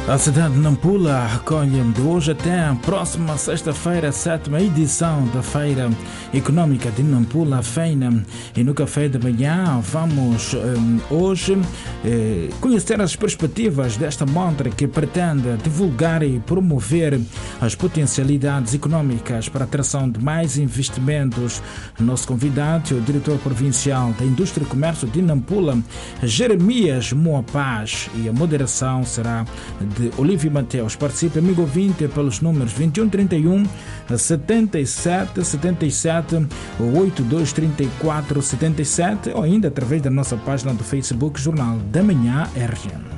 A cidade de Nampula recolhe de hoje até a próxima sexta-feira a 7ª edição da Feira Econômica de Nampula, FEINA. E no café da manhã vamos hoje conhecer as perspectivas desta mostra que pretende divulgar e promover as potencialidades econômicas para a atração de mais investimentos. Nosso convidado é o diretor provincial da Indústria e Comércio de Nampula, Jeremias Moapaz, e a moderação será de Olívio Mateus. Participe, amigo ouvinte, pelos números 2131 77 77 82 34 77 ou ainda através da nossa página do Facebook Jornal da Manhã RGN.